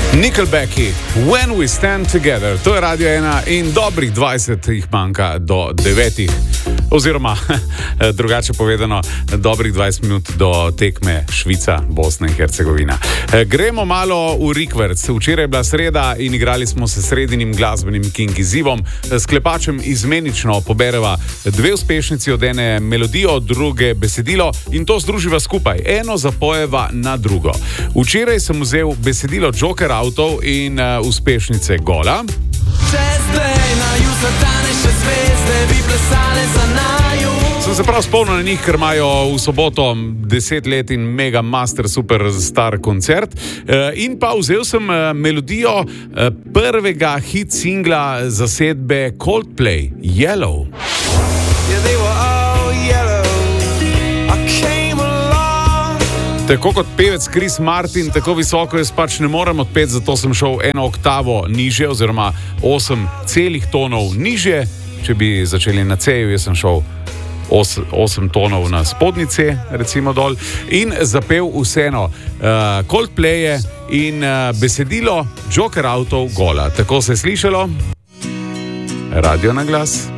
Nickelbacki, When We Stand Together, to je Radio 1 in dobrih 20 jih manjka do 9. Oziroma, drugače povedano, dobrih 20 minut do tekme Švica, Bosna in Hercegovina. Gremo malo v rikverc. Včeraj je bila sreda in igrali smo se sredinim glasbenim king izzivom. S Klepačem izmenično pobereva dve uspešnici, od ene melodijo, druge besedilo in to združiva skupaj. Eno zapojeva na drugo. Včeraj sem vzel besedilo Joker Outov in uspešnice Gola. Sem se prav spomnil na njih, ker imajo v soboto 10 let in mega master super star koncert. In pa vzel sem melodijo prvega hit singla zasedbe Coldplay, Yellow. Tako kot pevec Chris Martin, tako visoko jaz pač ne morem odpeti, zato sem šel eno oktavo nižje, oziroma 8 celih tonov nižje. Če bi začeli na C-ju, jaz sem šel 8 tonov na spodnji C, recimo dol, in zapel vseeno Coldplaye in besedilo Joker Outov Gola. Tako se je slišalo. Radio na glas.